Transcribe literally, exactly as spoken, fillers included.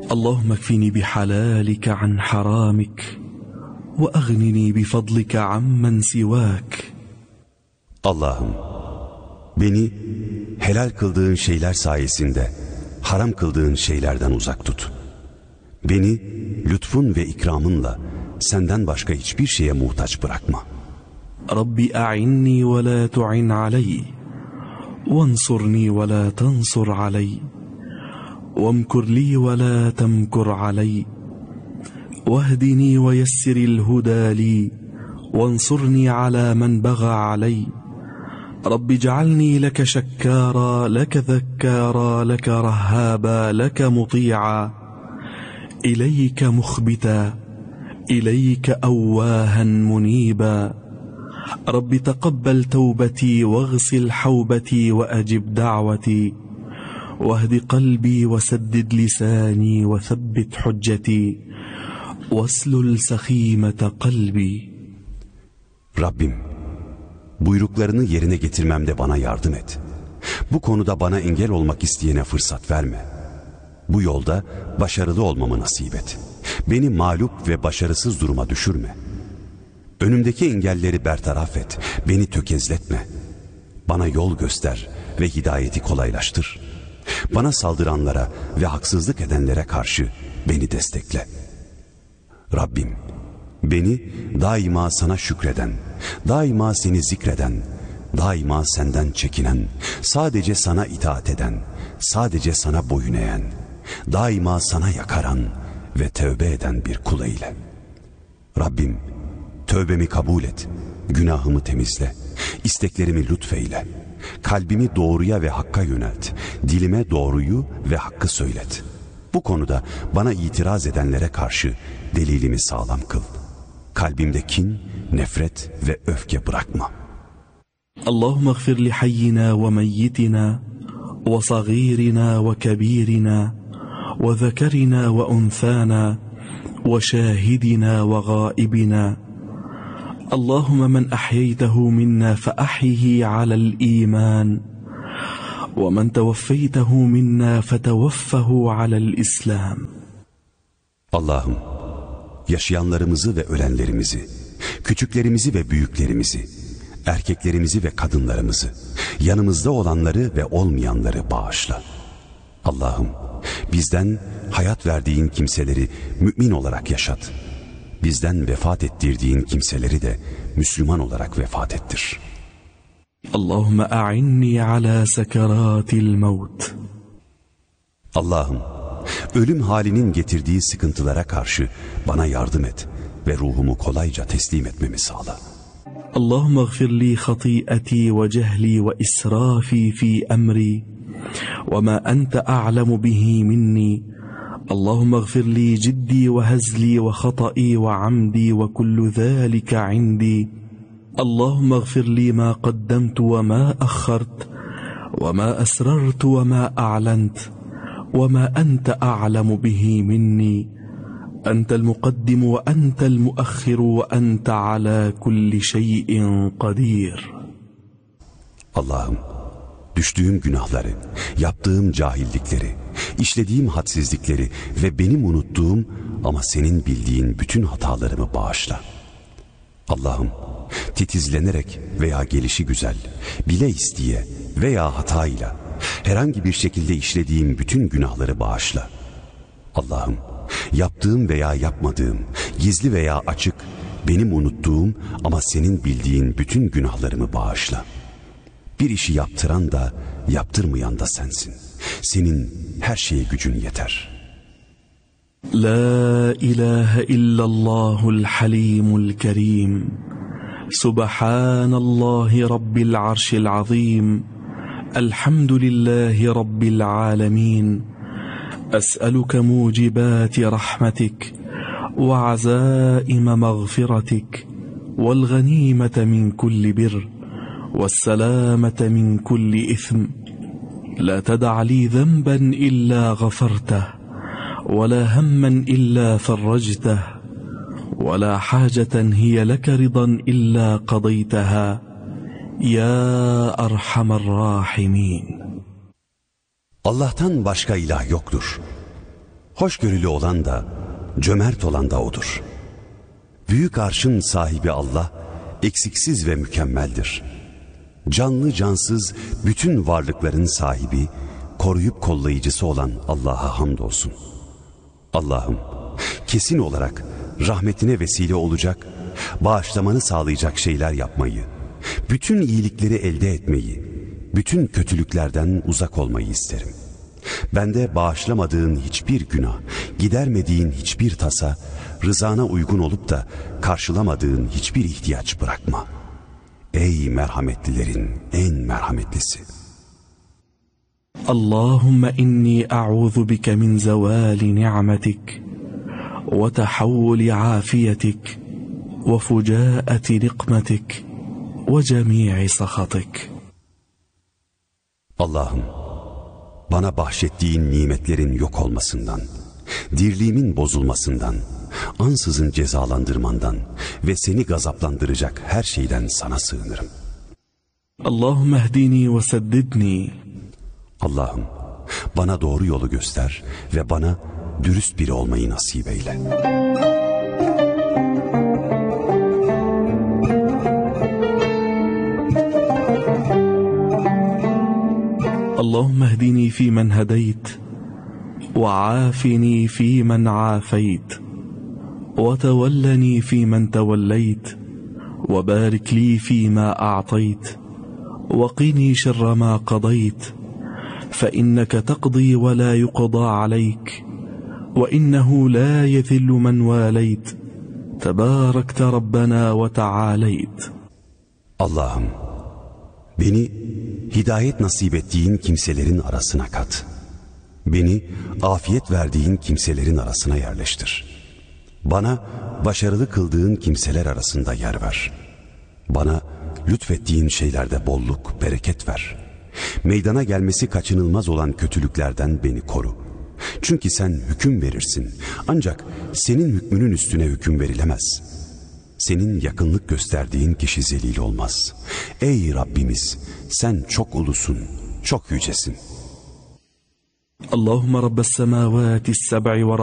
اللهم اكفني بحلالك عن حرامك وأغنني بفضلك عمن سواك. Allah'ım, beni helal kıldığın şeyler sayesinde haram kıldığın şeylerden uzak tut. Beni lütfun ve ikramınla senden başka hiçbir şeye muhtaç bırakma. Rabbi a'inni ve la tu'in aleyh, vansurni ve la tansur aleyh, vamkur li ve la temkur aleyh, vahdini ve yessiril huda li, vansurni ala men baga aleyh. رب اجعلني لك شكارا لك ذكارا لك رهابا لك مطيعا إليك مخبتا إليك أواها منيبا. رب تقبل توبتي واغسل حوبتي وأجب دعوتي واهد قلبي وسدد لساني وثبت حجتي واسلل سخيمة قلبي. Rabbim, buyruklarını yerine getirmemde bana yardım et. Bu konuda bana engel olmak isteyene fırsat verme. Bu yolda başarılı olmamı nasip et. Beni mağlup ve başarısız duruma düşürme. Önümdeki engelleri bertaraf et. Beni tökezletme. Bana yol göster ve hidayeti kolaylaştır. Bana saldıranlara ve haksızlık edenlere karşı beni destekle. Rabbim, beni daima sana şükreden, daima seni zikreden, daima senden çekinen, sadece sana itaat eden, sadece sana boyun eğen, daima sana yakaran ve tövbe eden bir kul eyle. Rabbim, tövbemi kabul et, günahımı temizle, isteklerimi lütfeyle, kalbimi doğruya ve hakka yönelt, dilime doğruyu ve hakkı söylet. Bu konuda bana itiraz edenlere karşı delilimi sağlam kıl. Kalbimde kin, nefret ve öfke bırakma. Allahümme gfir li hayyina ve meyyitina ve sagirina ve kebirina ve zekerina ve unthana ve şahidina ve gaibina. Allahümme men ahyeytehu minna fe ahyihi alel iman ve men tevaffeytehu minna fe tevaffahu alel islam. Allah'ım, yaşayanlarımızı ve ölenlerimizi, küçüklerimizi ve büyüklerimizi, erkeklerimizi ve kadınlarımızı, yanımızda olanları ve olmayanları bağışla. Allah'ım, bizden hayat verdiğin kimseleri mümin olarak yaşat. Bizden vefat ettirdiğin kimseleri de Müslüman olarak vefat ettir. Allahümme a'inni ala sekaratil mevt. Allah'ım, ölüm halinin getirdiği sıkıntılara karşı bana yardım et ve ruhumu kolayca teslim etmemi sağla. Allahümme gfir li khati'ati ve cehli ve israfi fi emri ve ma ente a'lemu bihi minni. Allahümme gfir li ciddi ve hezli ve khata'i ve amdi ve kullu zâlike indi. Allahümme gfir li ma qaddemtu ve ma akhart ve ma esrartu ve ma a'lent. وما أنت أعلم به مني أنت المقدم وأنت المؤخر وأنت على كل شيء قدير. Allah'ım, düştüğüm günahları, yaptığım cahillikleri, işlediğim hadsizlikleri ve benim unuttuğum ama senin bildiğin bütün hatalarımı bağışla. Allah'ım, titizlenerek veya gelişi güzel, bile isteye veya hatayla herhangi bir şekilde işlediğim bütün günahları bağışla. Allah'ım, yaptığım veya yapmadığım, gizli veya açık, benim unuttuğum ama senin bildiğin bütün günahlarımı bağışla. Bir işi yaptıran da yaptırmayan da sensin. Senin her şeye gücün yeter. La ilahe illallahul halimul kerim. Subhanallahi rabbil arşil azim. الحمد لله رب العالمين. أسألك موجبات رحمتك وعزائم مغفرتك والغنيمة من كل بر والسلامة من كل إثم. لا تدع لي ذنبا إلا غفرته ولا هما إلا فرجته ولا حاجة هي لك رضا إلا قضيتها Ya Erhamer Rahimin. Allah'tan başka ilah yoktur. Hoşgörülü olan da, cömert olan da O'dur. Büyük arşın sahibi Allah, eksiksiz ve mükemmeldir. Canlı cansız bütün varlıkların sahibi, koruyup kollayıcısı olan Allah'a hamdolsun. Allah'ım, kesin olarak rahmetine vesile olacak, bağışlamanı sağlayacak şeyler yapmayı, bütün iyilikleri elde etmeyi, bütün kötülüklerden uzak olmayı isterim. Bende bağışlamadığın hiçbir günah, gidermediğin hiçbir tasa, rızana uygun olup da karşılamadığın hiçbir ihtiyaç bırakma. Ey merhametlilerin en merhametlisi. Allahümme inni a'udhu bike min zevali ni'metik ve tehavvuli afiyetik ve fucaati nikmetik ve cemi'i sahatik. Allah'ım, bana bahşettiğin nimetlerin yok olmasından, dirliğimin bozulmasından, ansızın cezalandırmandan ve seni gazaplandıracak her şeyden sana sığınırım. Allahümme ehdini ve seddidni. Allah'ım, bana doğru yolu göster ve bana dürüst biri olmayı nasip eyle. اللهم اهدني فيمن هديت وعافني فيمن عافيت وتولني فيمن توليت وبارك لي فيما أعطيت وقني شر ما قضيت فإنك تقضي ولا يقضى عليك وإنه لا يذل من واليت تباركت ربنا وتعاليت. Allah'ım, beni hidayet nasip ettiğin kimselerin arasına kat. Beni afiyet verdiğin kimselerin arasına yerleştir. Bana başarılı kıldığın kimseler arasında yer ver. Bana lütfettiğin şeylerde bolluk, bereket ver. Meydana gelmesi kaçınılmaz olan kötülüklerden beni koru. Çünkü sen hüküm verirsin. Ancak senin hükmünün üstüne hüküm verilemez. Senin yakınlık gösterdiğin kişi zelil olmaz. Ey Rabbimiz, sen çok ulusun, çok yücesin. Allahümme Rabbes semavati s-seb'i ve